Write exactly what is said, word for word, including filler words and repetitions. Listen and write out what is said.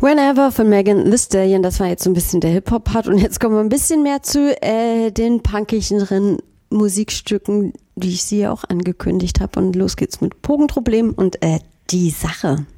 Whenever von Megan Thee Stallion, das war jetzt so ein bisschen der Hip-Hop-Part und jetzt kommen wir ein bisschen mehr zu äh, den punkigen Musikstücken, die ich sie ja auch angekündigt habe und los geht's mit Pogenproblem und äh, die Sache.